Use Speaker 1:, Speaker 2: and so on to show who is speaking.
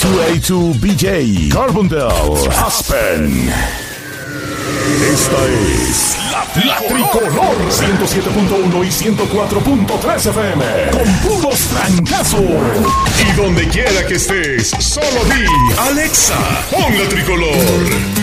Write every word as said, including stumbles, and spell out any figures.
Speaker 1: A dos B J, Carbondale, Aspen. Esta es La, la Tricolor ciento siete punto uno y ciento cuatro punto tres F M con puros trancazos. Y donde quiera que estés, solo di Alexa, pon La Tricolor.